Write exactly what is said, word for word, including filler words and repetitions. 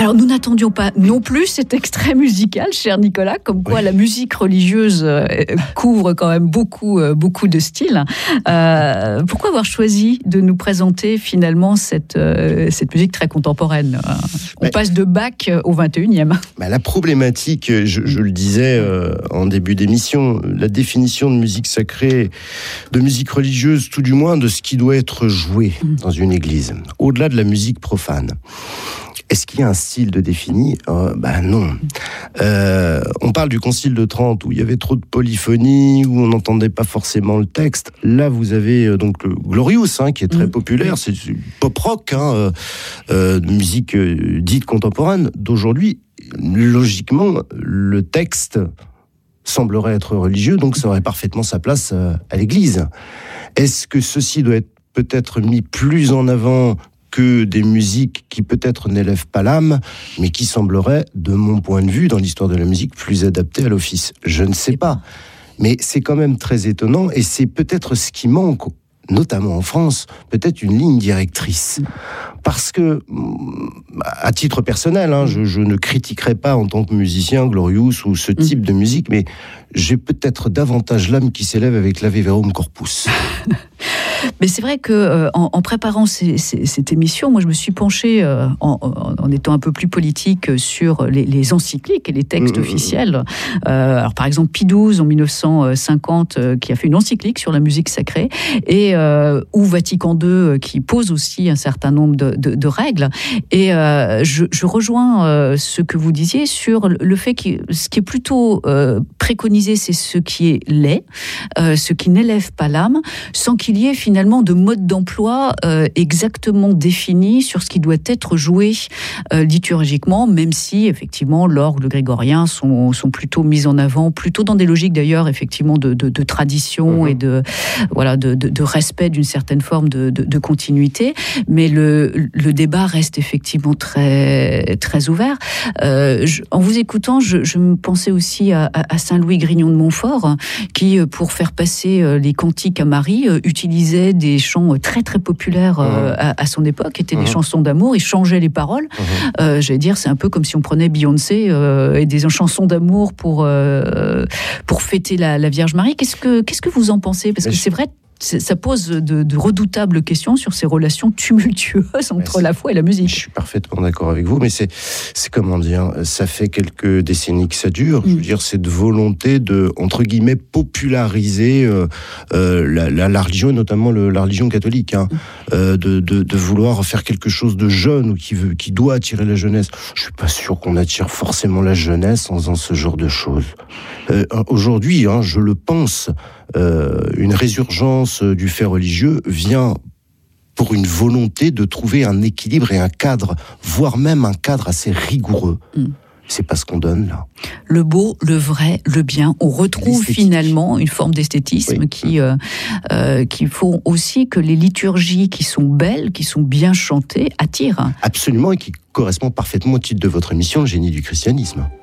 Alors, nous n'attendions pas non plus cet extrait musical, cher Nicolas, comme quoi oui. la musique religieuse euh, couvre quand même beaucoup, euh, beaucoup de styles. Euh, pourquoi avoir choisi de nous présenter finalement cette, euh, cette musique très contemporaine ? On bah, passe de Bach au vingt et unième. Bah, la problématique, je, je le disais euh, en début d'émission, la définition de musique sacrée, de musique religieuse, tout du moins de ce qui doit être joué mmh. dans une église, au-delà de la musique profane. Est-ce qu'il y a un style de défini ? euh, Ben non. Euh, on parle du Concile de Trente où il y avait trop de polyphonie, où on n'entendait pas forcément le texte. Là, vous avez euh, donc le Glorious, hein, qui est très mmh. populaire. C'est du pop-rock, hein, euh, euh, de musique euh, dite contemporaine d'aujourd'hui. Logiquement, le texte semblerait être religieux, donc ça aurait parfaitement sa place euh, à l'église. Est-ce que ceci doit être peut-être mis plus en avant que des musiques qui peut-être n'élèvent pas l'âme, mais qui sembleraient, de mon point de vue, dans l'histoire de la musique, plus adaptées à l'office. Je ne sais pas. Mais c'est quand même très étonnant, et c'est peut-être ce qui manque, notamment en France, peut-être une ligne directrice. Parce que, à titre personnel, hein, je, je ne critiquerai pas en tant que musicien Glorious ou ce type mmh. de musique, mais j'ai peut-être davantage l'âme qui s'élève avec l'Ave Verum Corpus. Mais c'est vrai que euh, en, en préparant ces, ces, cette émission, moi je me suis penchée euh, en, en, en étant un peu plus politique sur les, les encycliques et les textes mmh. officiels. Euh, alors par exemple Pie douze en dix-neuf cent cinquante euh, qui a fait une encyclique sur la musique sacrée, et euh, ou Vatican deux euh, qui pose aussi un certain nombre de, de, de règles. Et euh, je, je rejoins euh, ce que vous disiez sur le fait que ce qui est plutôt euh, préconisé, c'est ce qui est laid, euh, ce qui n'élève pas l'âme, sans qu'il y ait finalement finalement de mode d'emploi euh, exactement défini sur ce qui doit être joué euh, liturgiquement, même si effectivement l'orgue, le grégorien sont, sont plutôt mis en avant, plutôt dans des logiques d'ailleurs effectivement de, de, de tradition mmh. et de, voilà, de, de, de respect d'une certaine forme de, de, de continuité, mais le, le débat reste effectivement très, très ouvert. Euh, je, en vous écoutant, je, je me pensais aussi à, à Saint-Louis Grignon de Montfort, qui pour faire passer les cantiques à Marie utilisait des chants très très populaires euh, mmh. à, à son époque, étaient mmh. des chansons d'amour, il changeait les paroles. Mmh. Euh, j'allais dire, c'est un peu comme si on prenait Beyoncé euh, et des chansons d'amour pour, euh, pour fêter la, la Vierge Marie. Qu'est-ce que, qu'est-ce que vous en pensez ? Parce que c'est vrai, ça pose de, de redoutables questions sur ces relations tumultueuses entre la foi et la musique. Je suis parfaitement d'accord avec vous, mais c'est, c'est comment dire, ça fait quelques décennies que ça dure. Mm. Je veux dire, cette volonté de, entre guillemets, populariser euh, euh, la, la, la religion, et notamment le, la religion catholique, hein, mm. euh, de, de, de vouloir faire quelque chose de jeune ou qui, veut, qui doit attirer la jeunesse. Je suis pas sûr qu'on attire forcément la jeunesse en faisant ce genre de choses. Euh, aujourd'hui, hein, je le pense, euh, une résurgence du fait religieux vient pour une volonté de trouver un équilibre et un cadre, voire même un cadre assez rigoureux. Mm. C'est pas ce qu'on donne là. Le beau, le vrai, le bien. On retrouve finalement une forme d'esthétisme oui. qui, euh, euh, qui font aussi que les liturgies qui sont belles, qui sont bien chantées, attirent. Absolument, et qui correspond parfaitement au titre de votre émission, le génie du christianisme.